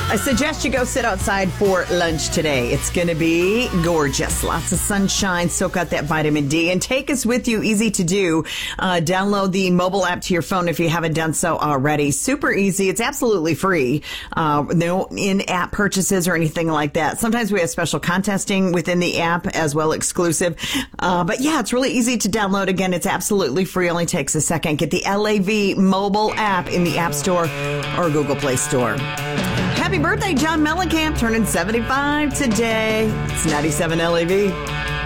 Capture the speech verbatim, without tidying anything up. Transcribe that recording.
I suggest you go sit outside for lunch today. It's going to be gorgeous. Lots of sunshine. Soak out that vitamin D and take us with you. Easy to do. Uh, download the mobile app to your phone if you haven't done so already. Super easy. It's absolutely free. Uh, no in-app purchases or anything like that. Sometimes we have special contesting within the app as well, exclusive. Uh, but yeah, it's really easy to download. Again, it's absolutely free. Only takes a second. Get the L A V mobile app in the App Store or Google Play Store. Happy birthday, John Mellencamp, turning seventy-five today. It's ninety-seven L A V.